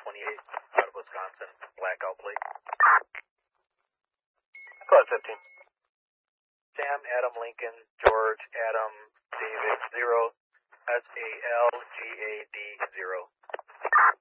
28 out of Wisconsin, blackout plate. Go ahead, 15. Sam, Adam, Lincoln, George, Adam, David, 0, SALGAD, 0.